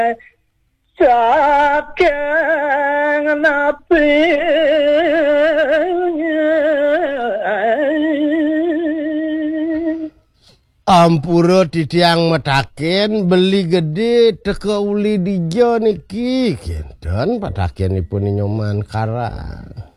saking nabi Ampura titiang metaken beli gede teka uli dijo niki kinten patakenipun nyoman karang